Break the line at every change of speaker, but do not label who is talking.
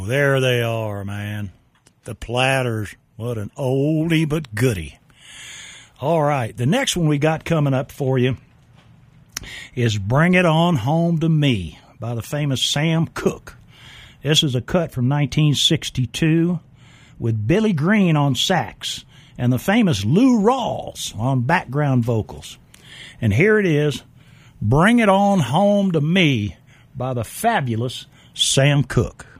There they are, man. The Platters. What an oldie but goodie. All right, the next one we got coming up for you is Bring It On Home to Me by the famous Sam Cooke. This is a cut from 1962 with Billy Green on sax and the famous Lou Rawls on background vocals. And here it is, Bring It On Home to Me by the fabulous Sam Cooke.